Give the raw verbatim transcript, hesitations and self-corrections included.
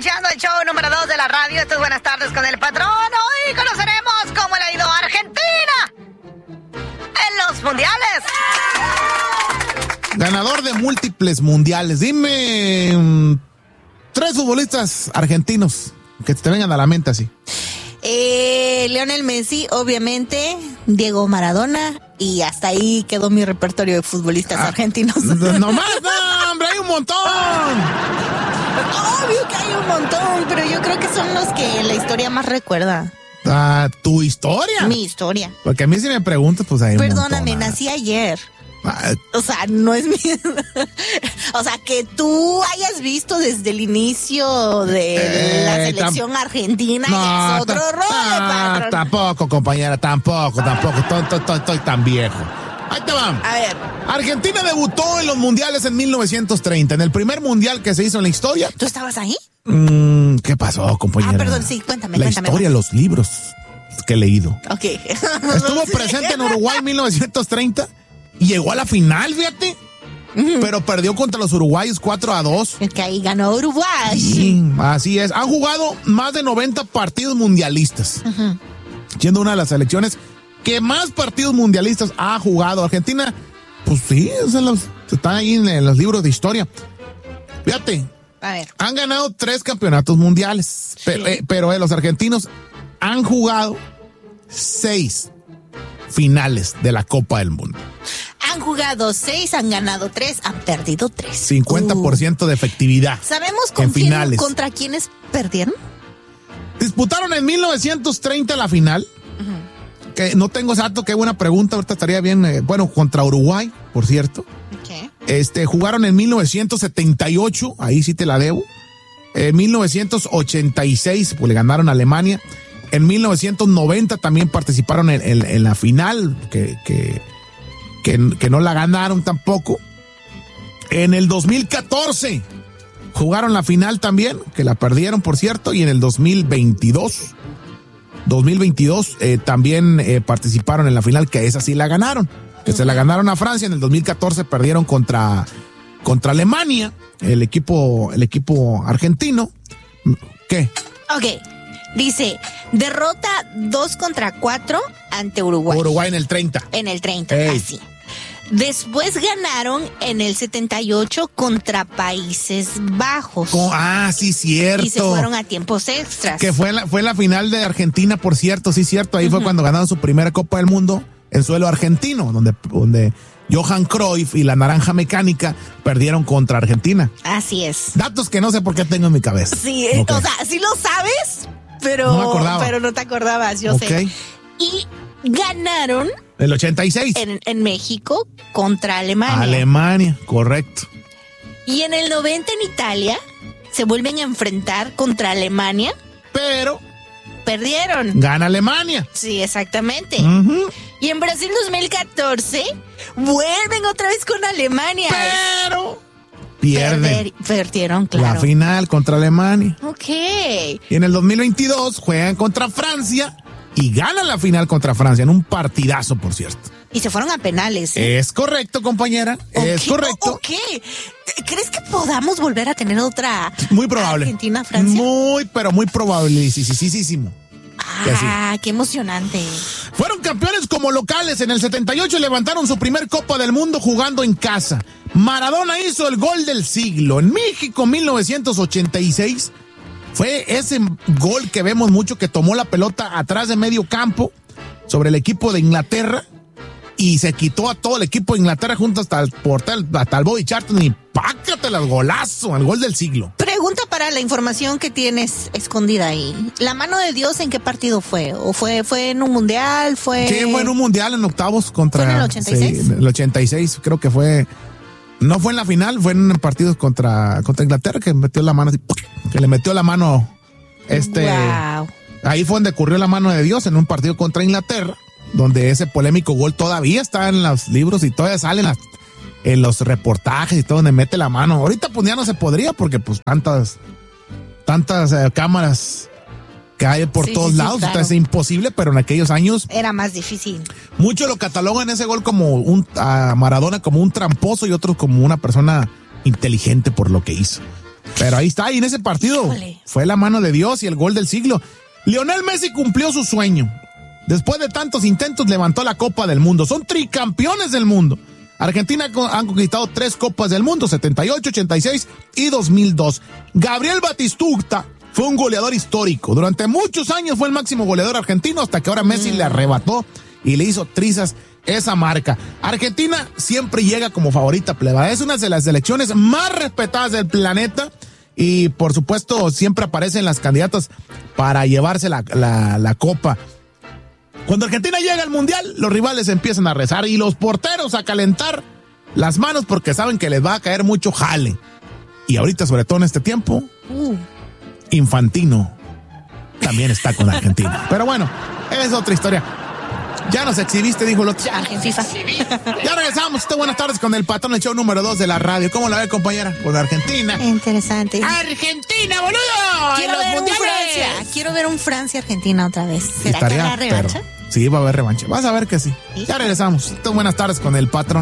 escuchando el show número dos de la radio. Esto es Buenas Tardes con el Patrón. Hoy conoceremos cómo le ha ido a Argentina en los mundiales. Ganador de múltiples mundiales. Dime um, tres futbolistas argentinos que te vengan a la mente así. Eh, Lionel Messi, obviamente, Diego Maradona, y hasta ahí quedó mi repertorio de futbolistas ah, argentinos. No más, no, hombre, hay un montón. Obvio que hay un montón, pero yo creo que son los que la historia más recuerda. Ah, ¿tu historia? Mi historia. Porque a mí si me preguntas, pues hay un Perdóname, montón, nací ayer. Ah, o sea, no es mi... o sea, que tú hayas visto desde el inicio de eh, la selección tam... argentina no, es otro ta- rollo, ah, patrón. Tampoco, compañera, tampoco, tampoco. Estoy, estoy, estoy tan viejo. Ahí te va. A ver. Argentina debutó en los mundiales en mil novecientos treinta, en el primer mundial que se hizo en la historia. ¿Tú estabas ahí? Mm, ¿Qué pasó, compañera? Ah, perdón, sí, cuéntame, la cuéntame. La historia, los libros que he leído. Ok. Estuvo presente en Uruguay en mil novecientos treinta y llegó a la final, fíjate. Uh-huh. Pero perdió contra los uruguayos cuatro a dos. Es que ahí ganó Uruguay. Sí, así es. Han jugado más de noventa partidos mundialistas. Uh-huh. Siendo una de las selecciones que más partidos mundialistas ha jugado. Argentina, pues sí, los, están ahí en, en los libros de historia. Fíjate. A ver. Han ganado tres campeonatos mundiales. Sí. Pero, eh, pero eh, los argentinos han jugado seis finales de la Copa del Mundo. Han jugado seis, han ganado tres, han perdido tres. cincuenta por ciento uh. de efectividad. ¿Sabemos con en quién, finales. contra quiénes perdieron? Disputaron en mil novecientos treinta la final. Uh-huh. Que no tengo exacto, qué buena pregunta. Ahorita estaría bien. Eh, bueno, contra Uruguay, por cierto. Okay. Este, jugaron en mil novecientos setenta y ocho, ahí sí te la debo. En mil novecientos ochenta y seis, pues le ganaron a Alemania. En mil novecientos noventa también participaron en, en, en la final, que, que, que, que no la ganaron tampoco. En el dos mil catorce jugaron la final también, que la perdieron, por cierto. Y en el dos mil veintidós, dos mil veintidós eh, también eh, participaron en la final, que esa sí la ganaron. Que uh-huh. se la ganaron a Francia. En el dos mil catorce perdieron contra, contra Alemania, el equipo, el equipo argentino. ¿Qué? Ok. Dice, derrota dos contra cuatro ante Uruguay. Uruguay en el treinta. En el treinta, Ey. así. Después ganaron en el setenta y ocho contra Países Bajos. Oh, ah, sí, cierto. Y se fueron a tiempos extras. Que fue la, fue la final de Argentina, por cierto, sí, cierto. Ahí uh-huh. fue cuando ganaron su primera Copa del Mundo en suelo argentino, donde, donde Johan Cruyff y la Naranja Mecánica perdieron contra Argentina. Así es. Datos que no sé por qué tengo en mi cabeza. Sí, okay. O sea, sí lo sabes, pero no me acordaba. Pero no te acordabas, yo okay. sé. Y ganaron el ochenta y seis en, en México contra Alemania. Alemania, correcto. Y en el noventa en Italia se vuelven a enfrentar contra Alemania, pero perdieron. Gana Alemania. Sí, exactamente. Uh-huh. Y en Brasil dos mil catorce vuelven otra vez con Alemania. Pero pierden. Perder, perdieron, claro. La final contra Alemania. Ok. Y en el dos mil veintidós juegan contra Francia y ganan la final contra Francia en un partidazo, por cierto. Y se fueron a penales. ¿eh? Es correcto, compañera. Okay. Es correcto. Ok. ¿Crees que podamos volver a tener otra muy probable. Argentina-Francia? Muy, pero muy probable. Sí, sí, sí, sí, sí. Ah, qué emocionante. Fueron campeones como locales. En el setenta y ocho levantaron su primer Copa del Mundo jugando en casa. Maradona hizo el gol del siglo. En México, mil novecientos ochenta y seis, fue ese gol que vemos mucho, que tomó la pelota atrás de medio campo sobre el equipo de Inglaterra y se quitó a todo el equipo de Inglaterra junto hasta el portal, hasta el Bobby Charlton, y pácate el golazo, el gol del siglo. Pregunta para la información que tienes escondida ahí. ¿La mano de Dios en qué partido fue? ¿O fue, fue en un mundial? ¿Fue? Sí, fue en un mundial en octavos contra... ¿Fue en el ochenta y seis? Sí, en el ochenta y seis, creo que fue... No fue en la final, fue en partidos contra, contra Inglaterra, que metió la mano, que le metió la mano, este... Wow. Ahí fue donde ocurrió la mano de Dios, en un partido contra Inglaterra, donde ese polémico gol todavía está en los libros y todavía sale en, las, en los reportajes y todo, donde mete la mano. Ahorita pues ya no se podría, porque pues tantas, tantas eh, cámaras que hay por sí, todos sí, lados, sí, claro. Entonces es imposible, pero en aquellos años... Era más difícil. Muchos lo catalogan ese gol como un, a Maradona como un tramposo y otros como una persona inteligente por lo que hizo. Pero ahí está, y en ese partido Híjole. fue la mano de Dios y el gol del siglo. Lionel Messi cumplió su sueño. Después de tantos intentos levantó la Copa del Mundo. Son tricampeones del mundo. Argentina han conquistado tres Copas del Mundo, setenta y ocho, ochenta y seis y dos mil dos. Gabriel Batistuta fue un goleador histórico. Durante muchos años fue el máximo goleador argentino hasta que ahora Messi mm. le arrebató y le hizo trizas esa marca. Argentina siempre llega como favorita, pleba. Es una de las selecciones más respetadas del planeta y por supuesto siempre aparecen las candidatas para llevarse la, la, la copa. Cuando Argentina llega al Mundial, los rivales empiezan a rezar y los porteros a calentar las manos porque saben que les va a caer mucho jale. Y ahorita, sobre todo en este tiempo, uh. Infantino también está con Argentina. Pero bueno, es otra historia. Ya nos exhibiste, dijo el otro. Ya, FIFA. Ya regresamos. Usted, buenas tardes con el patrón, el show número dos de la radio. ¿Cómo la ve, compañera? Con Argentina. Interesante. ¡Argentina, boludo! Quiero ver un Francia. Quiero ver un Francia-Argentina otra vez. ¿Será Estaría, que habrá revancha? Pero, sí, va a haber revancha. Vas a ver que sí. Ya regresamos. Usted, buenas tardes con el patrón.